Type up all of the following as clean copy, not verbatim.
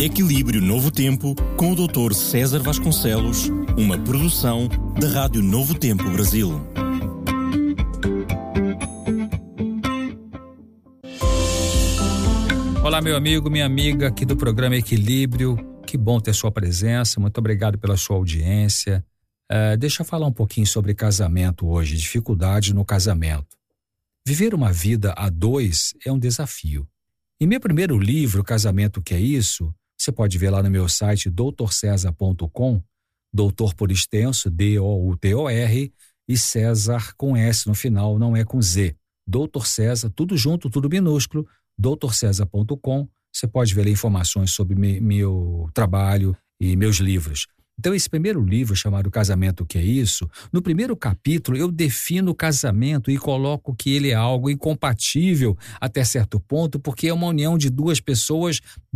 Equilíbrio Novo Tempo, com o Dr. César Vasconcelos, uma produção da Rádio Novo Tempo Brasil. Olá, meu amigo, minha amiga aqui do programa Equilíbrio. Que bom ter sua presença, muito obrigado pela sua audiência. Deixa eu falar um pouquinho sobre casamento hoje, dificuldade no casamento. Viver uma vida a dois é um desafio. Em meu primeiro livro, Casamento, o que é isso? Você pode ver lá no meu site drcesar.com, doutor por extenso, D-O-U-T-O-R, e César com S no final, não é com Z. Doutor César, tudo junto, tudo minúsculo, drcesar.com. Você pode ver lá informações sobre meu trabalho e meus livros. Então, esse primeiro livro, chamado Casamento, o que é isso? No primeiro capítulo, eu defino o casamento e coloco que ele é algo incompatível até certo ponto, porque é uma união de duas pessoas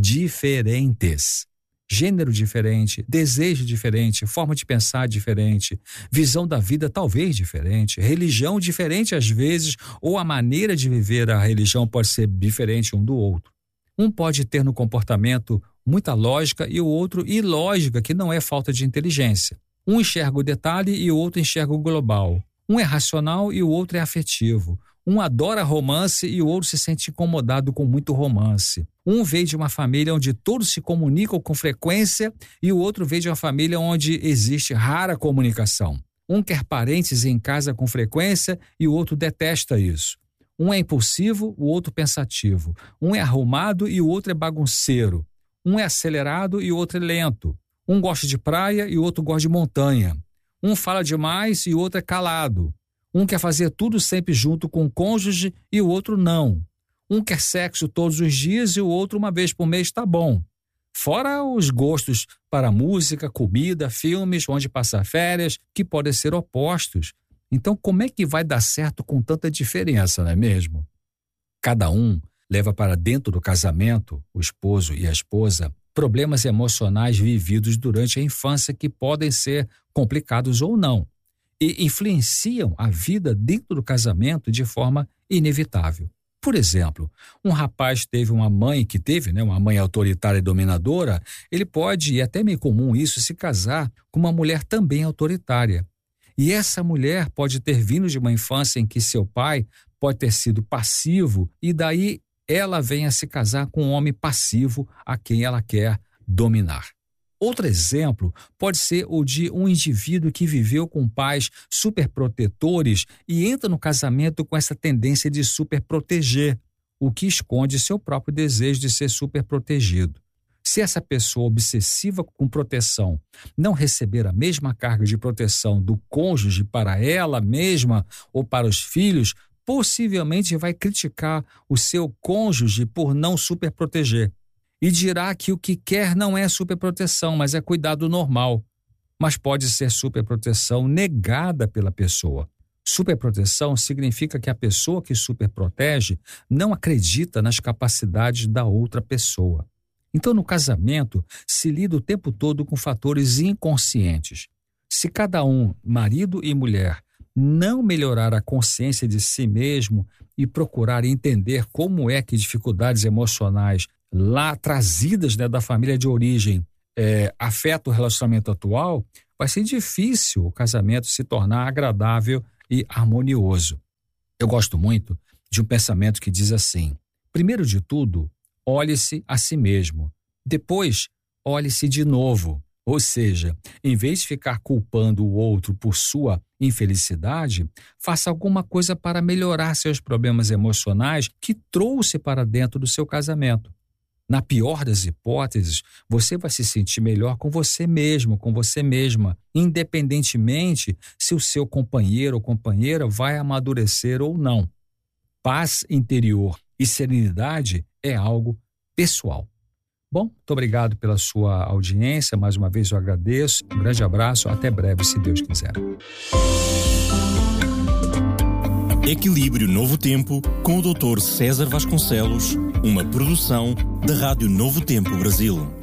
diferentes. Gênero diferente, desejo diferente, forma de pensar diferente, visão da vida talvez diferente, religião diferente às vezes, ou a maneira de viver a religião pode ser diferente um do outro. Um pode ter no comportamento muita lógica e o outro ilógica, que não é falta de inteligência. Um enxerga o detalhe e o outro enxerga o global. Um é racional e o outro é afetivo. Um adora romance e o outro se sente incomodado com muito romance. Um veio de uma família onde todos se comunicam com frequência e o outro veio de uma família onde existe rara comunicação. Um quer parentes em casa com frequência e o outro detesta isso. Um é impulsivo, o outro pensativo. Um é arrumado e o outro é bagunceiro. Um é acelerado e o outro é lento. Um gosta de praia e o outro gosta de montanha. Um fala demais e o outro é calado. Um quer fazer tudo sempre junto com o cônjuge e o outro não. Um quer sexo todos os dias e o outro uma vez por mês tá bom. Fora os gostos para música, comida, filmes, onde passar férias, que podem ser opostos. Então, como é que vai dar certo com tanta diferença, não é mesmo? Cada um leva para dentro do casamento, o esposo e a esposa, problemas emocionais vividos durante a infância que podem ser complicados ou não, e influenciam a vida dentro do casamento de forma inevitável. Por exemplo, um rapaz teve uma mãe uma mãe autoritária e dominadora, ele pode, e é até meio comum isso, se casar com uma mulher também autoritária. E essa mulher pode ter vindo de uma infância em que seu pai pode ter sido passivo e daí ela vem a se casar com um homem passivo a quem ela quer dominar. Outro exemplo pode ser o de um indivíduo que viveu com pais superprotetores e entra no casamento com essa tendência de superproteger, o que esconde seu próprio desejo de ser superprotegido. Se essa pessoa obsessiva com proteção não receber a mesma carga de proteção do cônjuge para ela mesma ou para os filhos, possivelmente vai criticar o seu cônjuge por não superproteger. E dirá que o que quer não é superproteção, mas é cuidado normal. Mas pode ser superproteção negada pela pessoa. Superproteção significa que a pessoa que superprotege não acredita nas capacidades da outra pessoa. Então, no casamento, se lida o tempo todo com fatores inconscientes. Se cada um, marido e mulher, não melhorar a consciência de si mesmo e procurar entender como é que dificuldades emocionais lá trazidas da família de origem afetam o relacionamento atual, vai ser difícil o casamento se tornar agradável e harmonioso. Eu gosto muito de um pensamento que diz assim: primeiro de tudo, olhe-se a si mesmo. Depois, olhe-se de novo. Ou seja, em vez de ficar culpando o outro por sua infelicidade, faça alguma coisa para melhorar seus problemas emocionais que trouxe para dentro do seu casamento. Na pior das hipóteses, você vai se sentir melhor com você mesmo, com você mesma, independentemente se o seu companheiro ou companheira vai amadurecer ou não. Paz interior e serenidade é algo pessoal. Bom, muito obrigado pela sua audiência, mais uma vez eu agradeço, um grande abraço, até breve, se Deus quiser. Equilíbrio Novo Tempo, com o Dr. César Vasconcelos, uma produção da Rádio Novo Tempo Brasil.